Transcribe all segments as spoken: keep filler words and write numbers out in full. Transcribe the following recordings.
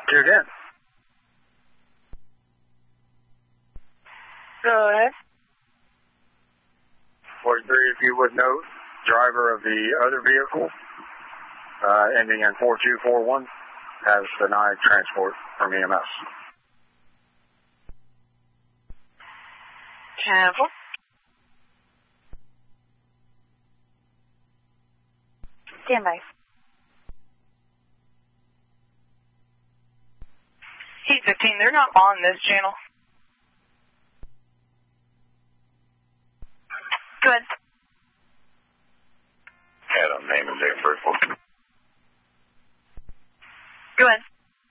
Two ten. Go ahead. forty-three, if you would note, driver of the other vehicle, uh, ending in four two four one, has denied transport from E M S. Cancel. Stand by. Heat fifteen, they're not on this channel. Go ahead. Adam, name and date of birth. Go ahead.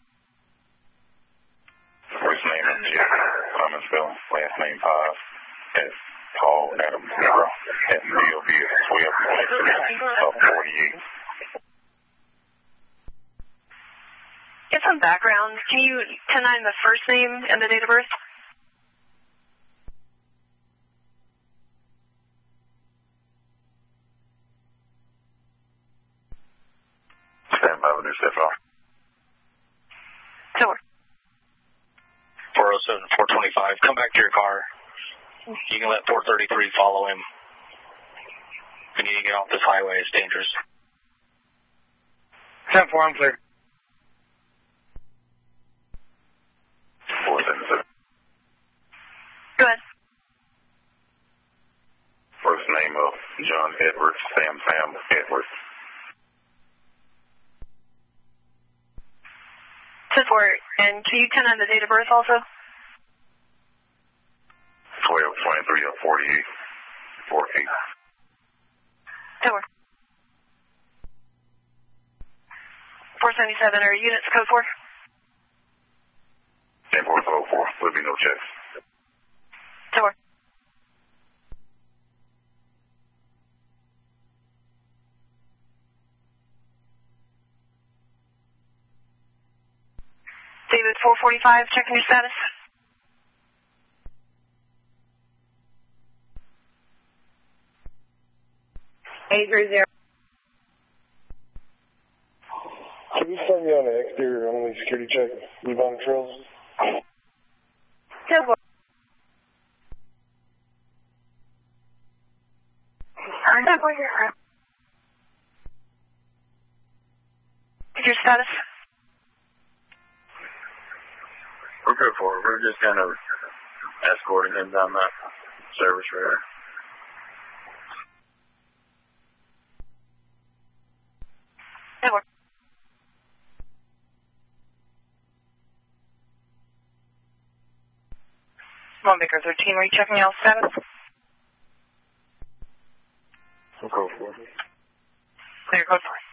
First name is Jeff Clementsville, last name Paz, at Paul Adam Zero, at D O B twelve forty-eight. Get some background. Can you ten nine the first name and the date of birth? Stand by with your step off. Sure. four oh seven, four twenty-five, come back to your car. You can let four thirty-three follow him. We need to get off this highway, it's dangerous. ten four, I'm clear. four seven seven. Go ahead. First name of John Edwards, Sam Sam Edwards. Support. And can you ten nine the date of birth also? twelve twenty-three of forty-eight. four eight. Sure. four seventy-seven are units code four? ten four oh four. Will be no checks. Sure. David four forty-five, checking your status. eight three zero. Can you send me on an exterior only security check? Leave on the trails? Silver. I'm not going to. Your status? We're good for it. We're just kind of escorting him down that service road. Silver. One Baker thirteen, were you checking y'all's status? We'll go for it. Clear code four.